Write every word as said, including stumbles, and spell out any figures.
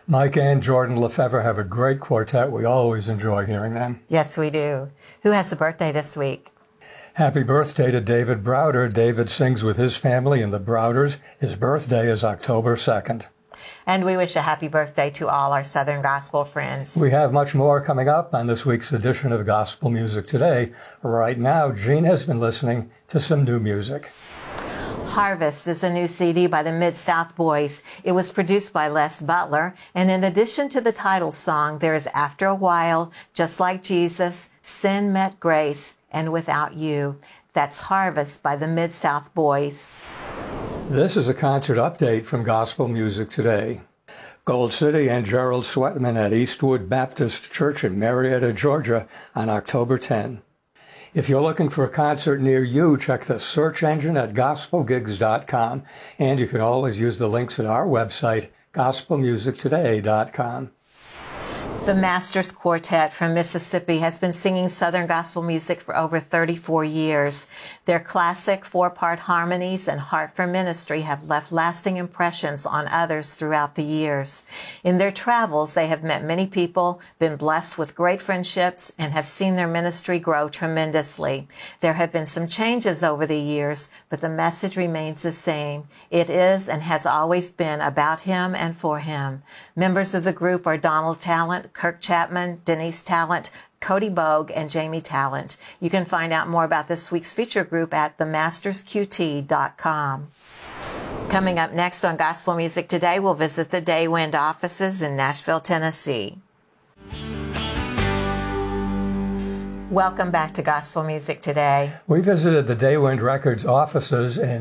Mike and Jordan Lefevre have a great quartet. We always enjoy hearing them. Yes, we do. Who has a birthday this week? Happy birthday to David Browder. David sings with his family in the Browders. His birthday is October second. And we wish a happy birthday to all our Southern Gospel friends. We have much more coming up on this week's edition of Gospel Music Today. Right now, Jean has been listening to some new music. Harvest is a new C D by the Mid-South Boys. It was produced by Les Butler, and in addition to the title song, there is After a While, Just Like Jesus, Sin Met Grace, and Without You. That's Harvest by the Mid-South Boys. This is a concert update from Gospel Music Today. Gold City and Gerald Sweatman at Eastwood Baptist Church in Marietta, Georgia on October tenth. If you're looking for a concert near you, check the search engine at gospel gigs dot com, and you can always use the links at our website, gospel music today dot com. The Masters Quartet from Mississippi has been singing Southern gospel music for over thirty-four years. Their classic four-part harmonies and heart for ministry have left lasting impressions on others throughout the years. In their travels, they have met many people, been blessed with great friendships, and have seen their ministry grow tremendously. There have been some changes over the years, but the message remains the same. It is and has always been about Him and for Him. Members of the group are Donald Talent, Kirk Chapman, Denise Talent, Cody Bogue, and Jamie Talent. You can find out more about this week's feature group at the masters q t dot com. Coming up next on Gospel Music Today, we'll visit the Daywind offices in Nashville, Tennessee. Welcome back to Gospel Music Today. We visited the Daywind Records offices in